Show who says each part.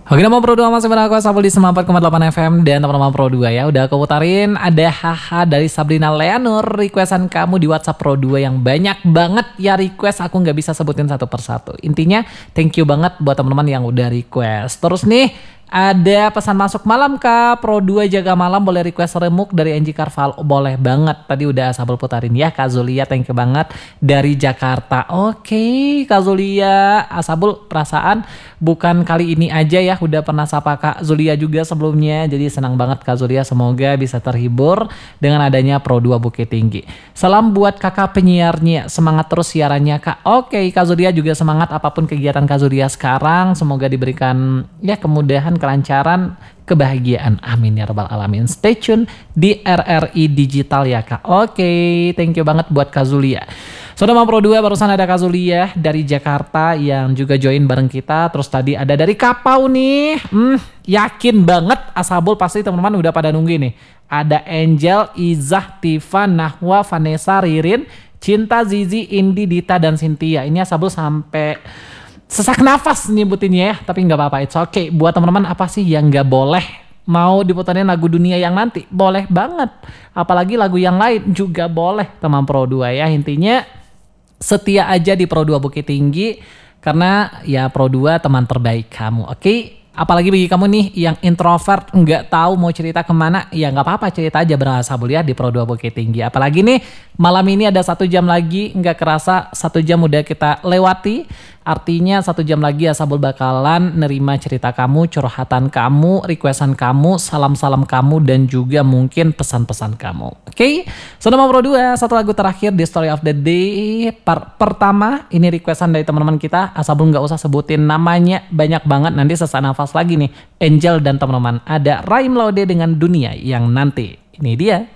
Speaker 1: Oke, nama Pro 2 masih bareng aku Sabul di 94,8 FM dan teman-teman Pro 2 ya. Udah aku putarin ada haha dari Sabrina Leanur, requestan kamu di WhatsApp Pro 2 yang banyak banget ya request, aku nggak bisa sebutin satu persatu. Intinya thank you banget buat teman-teman yang udah request. Terus nih ada pesan masuk malam Kak, Pro 2 jaga malam boleh request remuk dari Angie Carvalho, boleh banget. Tadi udah Sabul putarin ya Kak Zulia, thank you banget dari Jakarta. Oke Kak Zulia, Sabul perasaan bukan kali ini aja ya, udah pernah sapa Kak Zulia juga sebelumnya. Jadi senang banget Kak Zulia, semoga bisa terhibur dengan adanya Pro 2 Bukit Tinggi. Salam buat kakak penyiarnya, semangat terus siarannya Kak. Oke Kak Zulia juga semangat apapun kegiatan Kak Zulia sekarang, semoga diberikan ya kemudahan, kelancaran, kebahagiaan. Amin ya rabbal alamin. Stay tune di RRI Digital ya Kak. Oke, thank you banget buat Kak Zulia. Saudara Pro 2 barusan ada Kak Zulia dari Jakarta yang juga join bareng kita. Terus tadi ada dari Kapau nih. Yakin banget Asabul pasti teman-teman udah pada nunggu nih. Ada Angel, Izah, Tifa, Nahwa, Vanessa, Ririn, Cinta, Zizi, Indi, Dita, dan Cynthia. Ini Asabul sampai sesak nafas nyebutinnya ya, tapi nggak apa-apa, it's okay. Buat teman-teman apa sih yang nggak boleh? Mau diputarin lagu dunia yang nanti? Boleh banget. Apalagi lagu yang lain juga boleh teman Pro 2 ya. Intinya setia aja di Pro 2 Bukit Tinggi karena ya Pro 2 teman terbaik kamu, oke? Apalagi bagi kamu nih yang introvert nggak tahu mau cerita kemana, ya nggak apa-apa, cerita aja bareng Sabul ya di Pro 2 Bukit Tinggi. Apalagi nih malam ini ada 1 jam lagi, nggak kerasa 1 jam udah kita lewati. Artinya 1 jam lagi Sabul bakalan nerima cerita kamu, curhatan kamu, requestan kamu, salam-salam kamu, dan juga mungkin pesan-pesan kamu. Oke? Saudara Pro 2, satu lagu terakhir di Story of the Day. Pertama, ini requestan dari teman-teman kita. Sabul nggak usah sebutin namanya, banyak banget. Nanti sesak nafas lagi nih. Angel dan teman-teman. Ada Raim Laude dengan Dunia yang nanti. Ini dia.